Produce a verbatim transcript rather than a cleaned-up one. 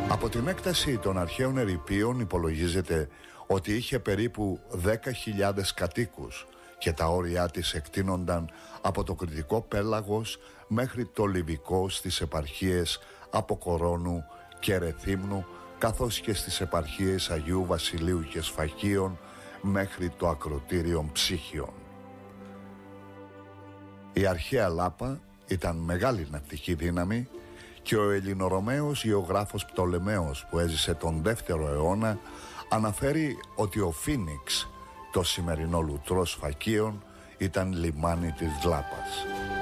Από την έκταση των αρχαίων ερειπίων υπολογίζεται ότι είχε περίπου δέκα χιλιάδες κατοίκους και τα όρια της εκτείνονταν από το Κρητικό πέλαγος μέχρι το Λιβικό στις επαρχίες Αποκορώνου και Ρεθύμνου, καθώς και στις επαρχίες Αγίου Βασιλείου και Σφακίων μέχρι το ακροτήριο Ψύχιον. Η αρχαία Λάπα ήταν μεγάλη ναυτική δύναμη και ο Ελληνορωμαίος γεωγράφος Πτολεμαίος, που έζησε τον δεύτερο αιώνα, αναφέρει ότι ο Φίνιξ, το σημερινό Λουτρό Σφακίων, ήταν λιμάνι της Λάπας.